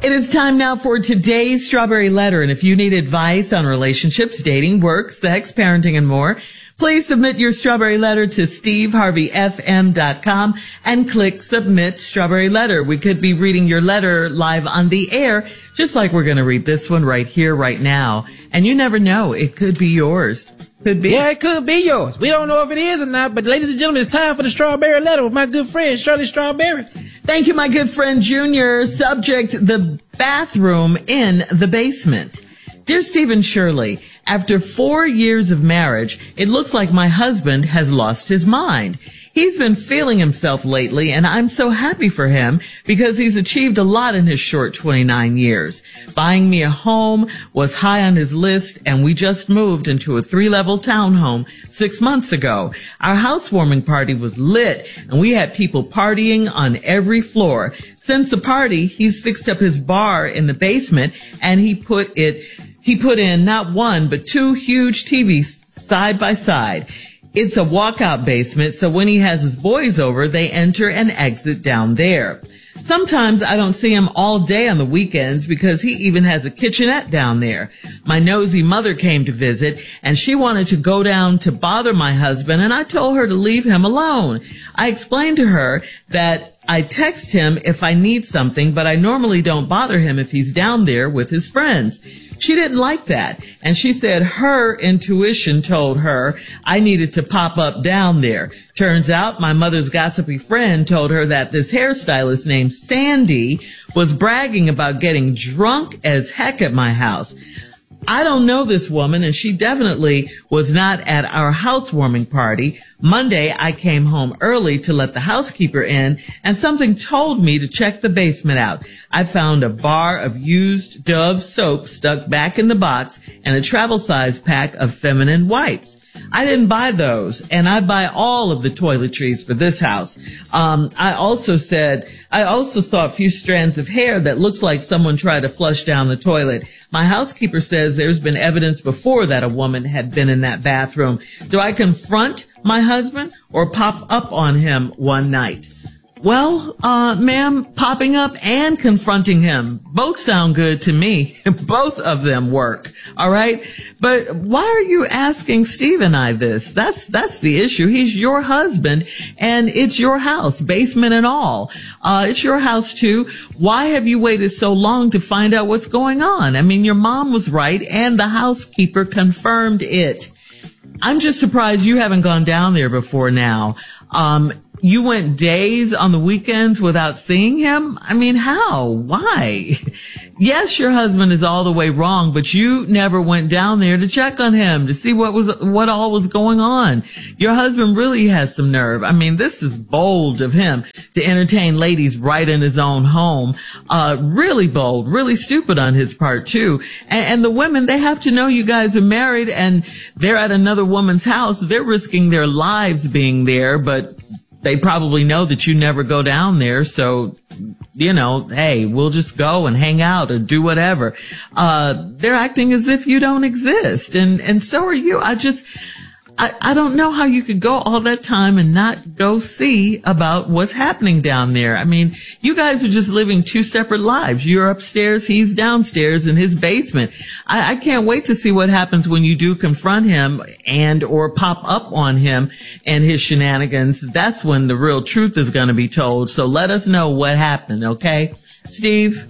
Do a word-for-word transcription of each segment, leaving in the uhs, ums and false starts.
It is time now for today's Strawberry Letter. And if you need advice on relationships, dating, work, sex, parenting, and more, please submit your Strawberry Letter to steve harvey f m dot com and click Submit Strawberry Letter. We could be reading your letter live on the air, just like we're going to read this one right here, right now. And you never know, it could be yours. Could be. Yeah, it could be yours. We don't know if it is or not, but ladies and gentlemen, it's time for the Strawberry Letter with my good friend, Shirley Strawberry. Thank you, my good friend, Junior. Subject, the bathroom in the basement. Dear Stephen Shirley, after four years of marriage, it looks like my husband has lost his mind. He's been feeling himself lately, and I'm so happy for him because he's achieved a lot in his short twenty-nine years. Buying me a home was high on his list, and we just moved into a three-level townhome six months ago. Our housewarming party was lit, and we had people partying on every floor. Since the party, he's fixed up his bar in the basement, and he put it, he put in not one, but two huge T Vs side by side. It's a walkout basement, so when he has his boys over, they enter and exit down there. Sometimes I don't see him all day on the weekends because he even has a kitchenette down there. My nosy mother came to visit, and she wanted to go down to bother my husband, and I told her to leave him alone. I explained to her that I text him if I need something, but I normally don't bother him if he's down there with his friends. She didn't like that, and she said her intuition told her I needed to pop up down there. Turns out my mother's gossipy friend told her that this hairstylist named Sandy was bragging about getting drunk as heck at my house. I don't know this woman, and she definitely was not at our housewarming party. Monday, I came home early to let the housekeeper in, and something told me to check the basement out. I found a bar of used Dove soap stuck back in the box and a travel-size pack of feminine wipes. I didn't buy those, and I buy all of the toiletries for this house. Um, I also said, I also saw a few strands of hair that looks like someone tried to flush down the toilet. My housekeeper says there's been evidence before that a woman had been in that bathroom. Do I confront my husband or pop up on him one night? Well, uh, ma'am, popping up and confronting him, both sound good to me. Both of them work. All right. But why are you asking Steve and I this? That's, that's the issue. He's your husband and it's your house, basement and all. Uh, it's your house too. Why have you waited so long to find out what's going on? I mean, your mom was right and the housekeeper confirmed it. I'm just surprised you haven't gone down there before now. Um, You went days on the weekends without seeing him? I mean, how? Why? Yes, your husband is all the way wrong, but you never went down there to check on him, to see what was, what all was going on. Your husband really has some nerve. I mean, this is bold of him to entertain ladies right in his own home. Uh, really bold, really stupid on his part too. And, and the women, they have to know you guys are married and they're at another woman's house. They're risking their lives being there, but they probably know that you never go down there. So, you know, hey, we'll just go and hang out or do whatever. Uh, they're acting as if you don't exist. And, and so are you. I just, I, I don't know how you could go all that time and not go see about what's happening down there. I mean, you guys are just living two separate lives. You're upstairs, he's downstairs in his basement. I, I can't wait to see what happens when you do confront him and or pop up on him and his shenanigans. That's when the real truth is going to be told. So let us know what happened, okay? Steve?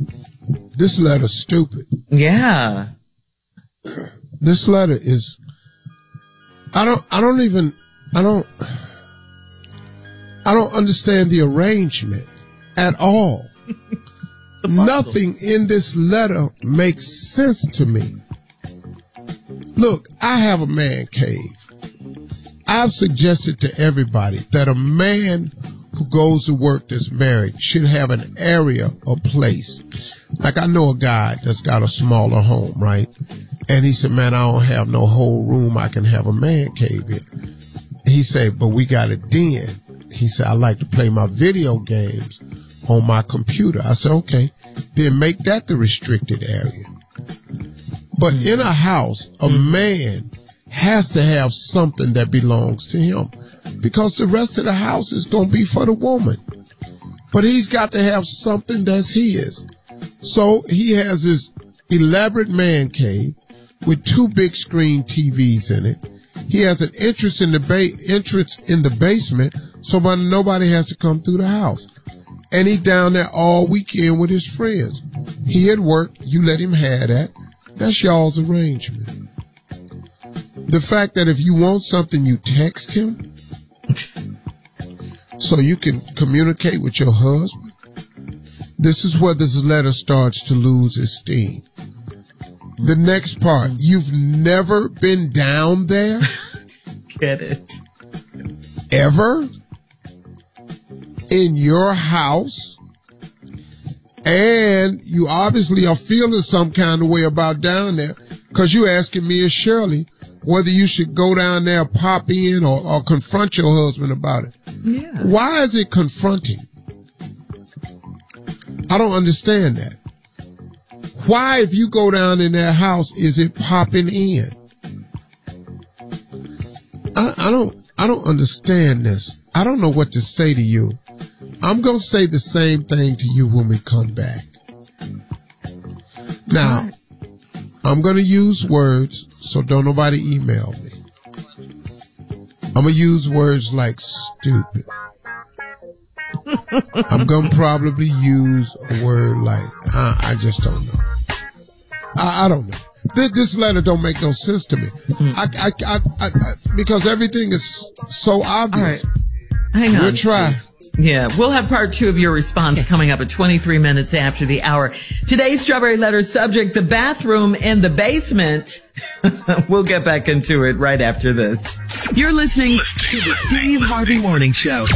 This letter's stupid. Yeah. This letter is... I don't, I don't even, I don't, I don't understand the arrangement at all. Nothing in this letter makes sense to me. Look, I have a man cave. I've suggested to everybody that a man who goes to work that's married should have an area or place. Like I know a guy that's got a smaller home, right? And he said, man, I don't have no whole room I can have a man cave in. He said, but we got a den. He said, I like to play my video games on my computer. I said, okay, then make that the restricted area. But in a house, a man has to have something that belongs to him because the rest of the house is going to be for the woman. But he's got to have something that's his. So he has this elaborate man cave with two big screen T Vs in it. He has an entrance in the ba- entrance in the basement, so nobody has to come through the house. And he down there all weekend with his friends. He at work, you let him have that. That's y'all's arrangement. The fact that if you want something, you text him so you can communicate with your husband. This is where this letter starts to lose its steam. The next part, you've never been down there? Get it. Ever? In your house? And you obviously are feeling some kind of way about down there because you asking me and Shirley whether you should go down there, pop in, or, or confront your husband about it. Yeah. Why is it confronting? I don't understand that. Why, if you go down in their house, is it popping in? I, I don't, I don't understand this. I don't know what to say to you. I'm going to say the same thing to you when we come back. Now, I'm going to use words, so don't nobody email me. I'm going to use words like stupid. I'm going to probably use a word like, uh, I just don't know. I, I don't know. This, this letter don't make no sense to me. I, I, I, I, I, because everything is so obvious. All right. Hang on. We'll try. Yeah, we'll have part two of your response coming up at twenty-three minutes after the hour. Today's Strawberry Letter subject, the bathroom in the basement. We'll get back into it right after this. You're listening to the Steve Harvey Morning Show.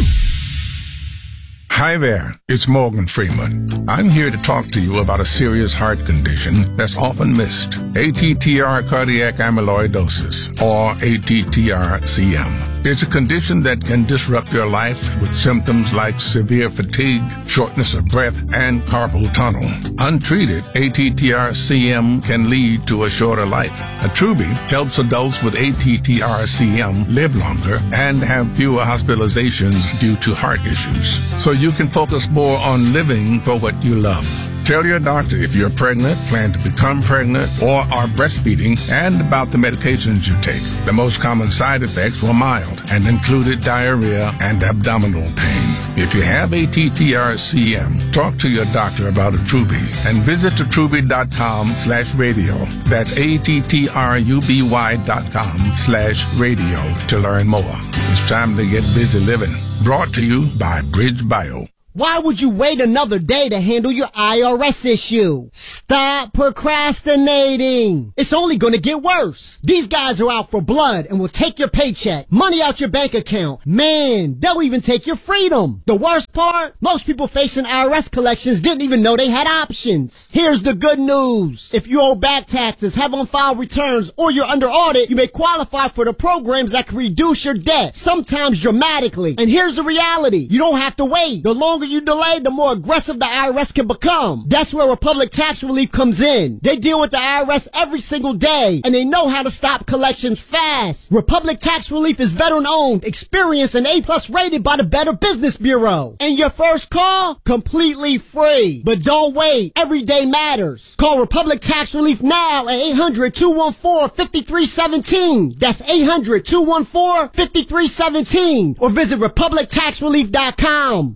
Hi there, it's Morgan Freeman. I'm here to talk to you about a serious heart condition that's often missed. A T T R cardiac amyloidosis, or A T T R C M. It's a condition that can disrupt your life with symptoms like severe fatigue, shortness of breath, and carpal tunnel. Untreated, A T T R C M can lead to a shorter life. Attruby helps adults with A T T R C M live longer and have fewer hospitalizations due to heart issues. So you can focus more on living for what you love. Tell your doctor if you're pregnant, plan to become pregnant, or are breastfeeding, and about the medications you take. The most common side effects were mild and included diarrhea and abdominal pain. If you have A T T R C M, talk to your doctor about Attruby and visit attruby.com slash radio. That's A-T-T-R-U-B-Y dot com slash radio to learn more. It's time to get busy living. Brought to you by Bridge Bio. Why would you wait another day to handle your I R S issue? Stop procrastinating. It's only going to get worse. These guys are out for blood and will take your paycheck, money out your bank account. Man, they'll even take your freedom. The worst part? Most people facing I R S collections didn't even know they had options. Here's the good news. If you owe back taxes, have on-file returns, or you're under audit, you may qualify for the programs that can reduce your debt, sometimes dramatically. And here's the reality. You don't have to wait. The longer you delay, the more aggressive the I R S can become. That's where Republic Tax Relief comes in. They deal with the I R S every single day, and they know how to stop collections fast. Republic Tax Relief is veteran-owned, experienced, and A-plus rated by the Better Business Bureau. And your first call? Completely free. But don't wait. Every day matters. Call Republic Tax Relief now at eight hundred, two one four, five three one seven. That's eight hundred, two one four, five three one seven. Or visit republic tax relief dot com.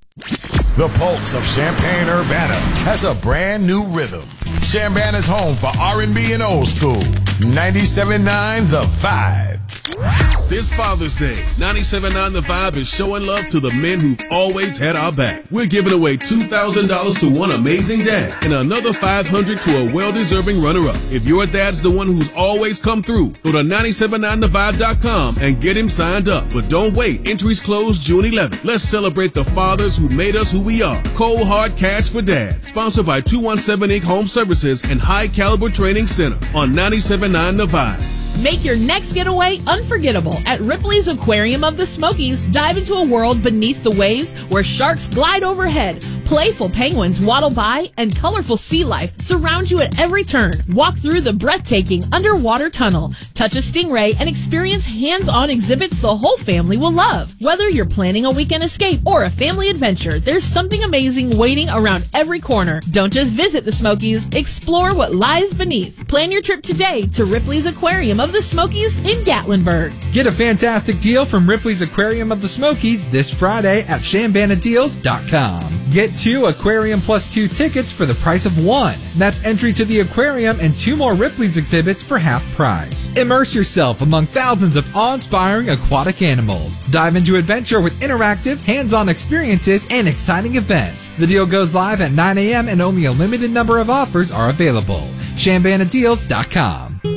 The pulse of Champaign-Urbana has a brand new rhythm. Champaign is home for R and B and old school. ninety-seven point nine The Vibe. This Father's Day, ninety-seven point nine The Vibe is showing love to the men who've always had our back. We're giving away two thousand dollars to one amazing dad and another five hundred dollars to a well-deserving runner-up. If your dad's the one who's always come through, go to nine seven nine the vibe dot com and get him signed up. But don't wait. Entries close June eleventh. Let's celebrate the fathers who made us who we are. Cold Hard Cash for Dad. Sponsored by two one seven Incorporated. Home Services and High Caliber Training Center on ninety-seven point nine The Vibe. Make your next getaway unforgettable at Ripley's Aquarium of the Smokies. Dive into a world beneath the waves where sharks glide overhead, Playful penguins waddle by, and colorful sea life surround you at every turn. Walk through the breathtaking underwater tunnel, touch a stingray, and experience hands-on exhibits the whole family will love. Whether you're planning a weekend escape or a family adventure, there's something amazing waiting around every corner. Don't just visit the Smokies, explore what lies beneath. Plan your trip today to Ripley's Aquarium of the Smokies in Gatlinburg. Get a fantastic deal from Ripley's Aquarium of the Smokies this Friday at Shambana Deals dot com. Get two Aquarium Plus two tickets for the price of one. That's entry to the aquarium and two more Ripley's exhibits for half price. Immerse yourself among thousands of awe-inspiring aquatic animals. Dive into adventure with interactive, hands-on experiences and exciting events. The deal goes live at nine a.m. and only a limited number of offers are available. Shambana Deals dot com.